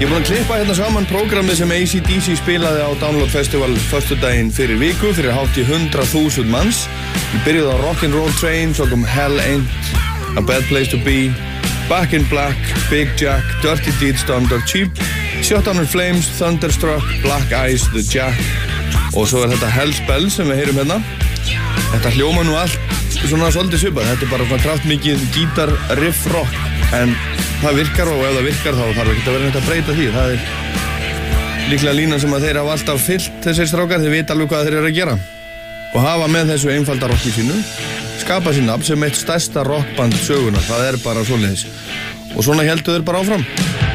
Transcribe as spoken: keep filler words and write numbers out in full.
Ég er búin að klippa hérna saman prógramið sem A C D C spilaði á Download Festival föstudaginn fyrir viku fyrir hátt í hundrað þúsund manns. Við byrjuðum á Rock'n'Roll Train, svo kom Hell Ain't a Bad Place to Be, Back in Black, Big Jack, Dirty Deeds Done Dirt Cheap, Shut Down in Flames, Thunderstruck, Black Eyes, The Jack og svo er þetta Hell's Bells sem við heyrum hérna. Þetta hljóma nú allt svona svolítið svipað. Þetta er bara svona kraftmikið gítar riff rock en það virkar og ef það virkar þá þarf ekki að vera neitt að breyta því. Það er líklega línan sem að þeir hafa alltaf fyllt þessir strákar, þeir vita alveg hvað þeir eru að gera og hafa með þessu einfalda rocki sínu skapa sín nafn sem eitt stærsta rockband sögunar. Það er bara svoleiðis og svona héldu þeir bara áfram.